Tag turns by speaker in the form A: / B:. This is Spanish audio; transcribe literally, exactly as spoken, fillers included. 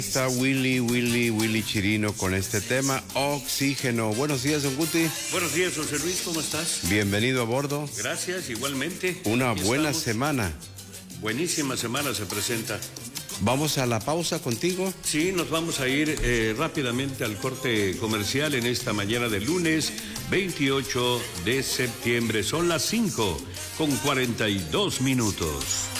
A: Está Willy, Willy, Willy Chirino con este tema, Oxígeno. Buenos días, don Guti.
B: Buenos días, José Luis, ¿cómo estás?
A: Bienvenido a bordo.
B: Gracias, igualmente.
A: Una
B: Aquí
A: buena
B: estamos.
A: semana.
B: Buenísima semana se presenta.
A: ¿Vamos a la pausa contigo?
B: Sí, nos vamos a ir eh, rápidamente al corte comercial en esta mañana de lunes veintiocho de septiembre. Son las cinco con cuarenta y dos minutos.